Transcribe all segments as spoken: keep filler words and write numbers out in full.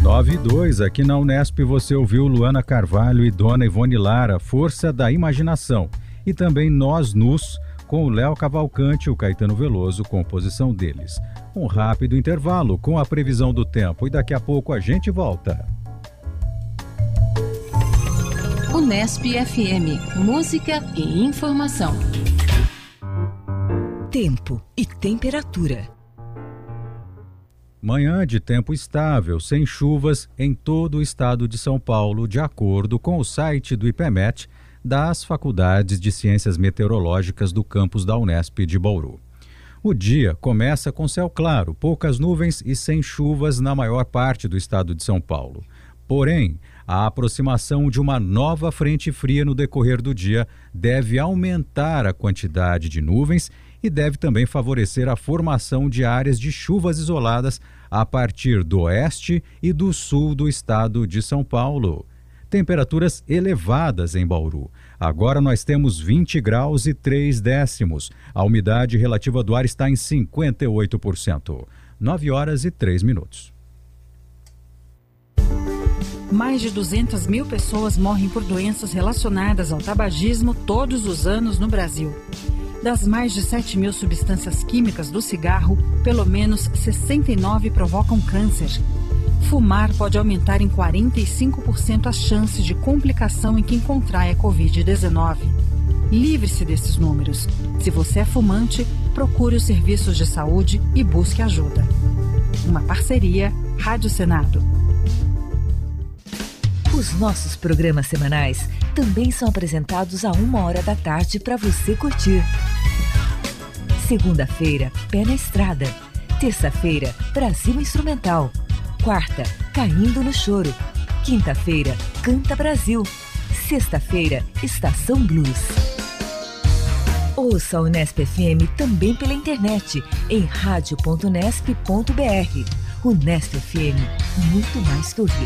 nove e dois, aqui na Unesp você ouviu Luana Carvalho e Dona Ivone Lara, Força da Imaginação. E também Nós Nus, com o Léo Cavalcante e o Caetano Veloso, composição deles. Um rápido intervalo com a previsão do tempo e daqui a pouco a gente volta. Unesp F M, música e informação. Tempo e temperatura. Manhã de tempo estável, sem chuvas em todo o estado de São Paulo, de acordo com o site do IPMET, das Faculdades de Ciências Meteorológicas do campus da Unesp de Bauru. O dia começa com céu claro, poucas nuvens e sem chuvas na maior parte do estado de São Paulo. Porém, a aproximação de uma nova frente fria no decorrer do dia deve aumentar a quantidade de nuvens e deve também favorecer a formação de áreas de chuvas isoladas a partir do oeste e do sul do estado de São Paulo. Temperaturas elevadas em Bauru. Agora nós temos vinte graus e três décimos. A umidade relativa do ar está em cinquenta e oito por cento. nove horas e três minutos. Mais de duzentas mil pessoas morrem por doenças relacionadas ao tabagismo todos os anos no Brasil. Das mais de sete mil substâncias químicas do cigarro, pelo menos sessenta e nove provocam câncer. Fumar pode aumentar em quarenta e cinco por cento as chances de complicação em quem contrai a covid dezenove. Livre-se desses números. Se você é fumante, procure os serviços de saúde e busque ajuda. Uma parceria Rádio Senado. Os nossos programas semanais também são apresentados a uma hora da tarde para você curtir. Segunda-feira, Pé na Estrada. Terça-feira, Brasil Instrumental. Quarta, Caindo no Choro. Quinta-feira, Canta Brasil. Sexta-feira, Estação Blues. Ouça a Unesp F M também pela internet em rádio ponto unesp ponto br. Unesp F M, muito mais que ouvir.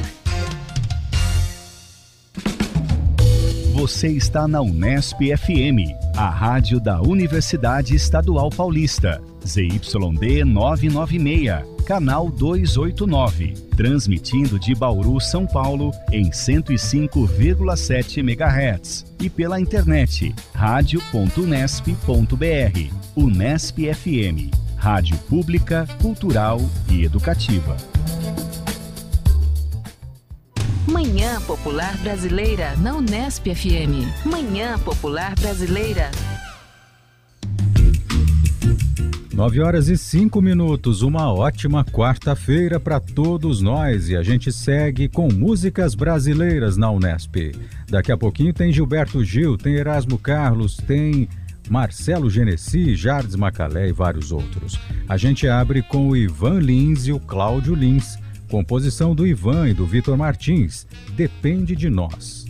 Você está na Unesp F M, a rádio da Universidade Estadual Paulista. Z Y D novecentos e noventa e seis, canal duzentos e oitenta e nove, transmitindo de Bauru, São Paulo, em cento e cinco vírgula sete megahertz e pela internet, rádio ponto unesp ponto br. Unesp F M, rádio pública, cultural e educativa. Manhã Popular Brasileira na Unesp F M. Manhã Popular Brasileira. nove horas e cinco minutos, uma ótima quarta-feira para todos nós e a gente segue com músicas brasileiras na Unesp. Daqui a pouquinho tem Gilberto Gil, tem Erasmo Carlos, tem Marcelo Genesi, Jardes Macalé e vários outros. A gente abre com o Ivan Lins e o Cláudio Lins, composição do Ivan e do Vitor Martins, Depende de Nós.